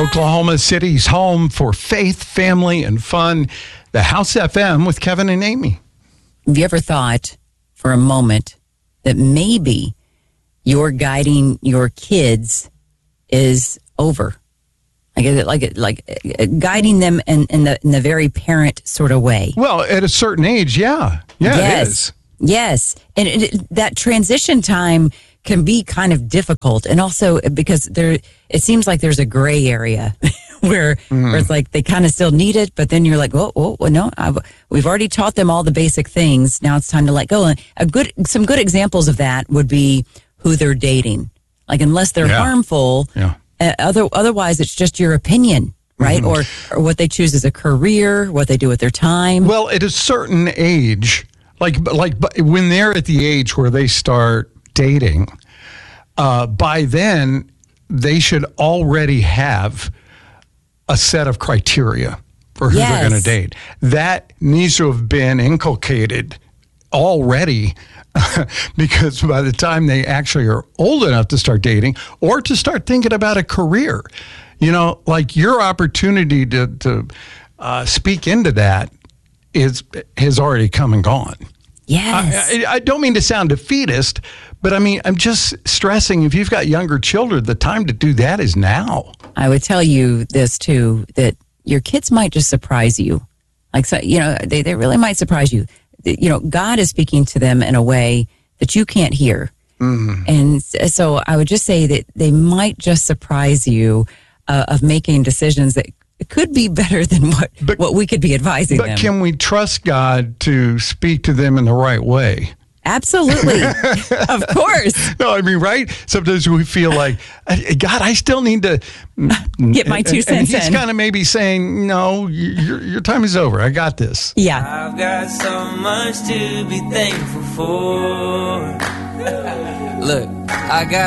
Oklahoma City's home for faith, family, and fun. The House FM with Kevin and Amy. Have you ever thought for a moment that maybe your guiding your kids is over? Like guiding them in the very parent sort of way. Well, at a certain age, yeah, yes. It is. Yes, and that transition time can be kind of difficult, and also because it seems like there's a gray area where it's like they kind of still need it, but then you're like, oh no, we've already taught them all the basic things. Now it's time to let go. And some good examples of that would be who they're dating. Like unless they're harmful. Yeah. Otherwise, it's just your opinion, right? Or what they choose as a career, what they do with their time. Well, at a certain age, like when they're at the age where they start dating, by then they should already have a set of criteria for who they're going to date. That needs to have been inculcated already. Because by the time they actually are old enough to start dating or to start thinking about a career, like your opportunity to speak into that has already come and gone. Yes. I don't mean to sound defeatist, but I'm just stressing if you've got younger children, the time to do that is now. I would tell you this too, that your kids might just surprise you. Like, so, they really might surprise you. God is speaking to them in a way that you can't hear. Mm-hmm. And so I would just say that they might just surprise you of making decisions that could be better than what we could be advising them. But can we trust God to speak to them in the right way? Absolutely. Of course. No, right? Sometimes we feel like, God, I still need to get my 2 cents in. He's kind of maybe saying, no, your time is over. I got this. Yeah. I've got so much to be thankful for. Look, I got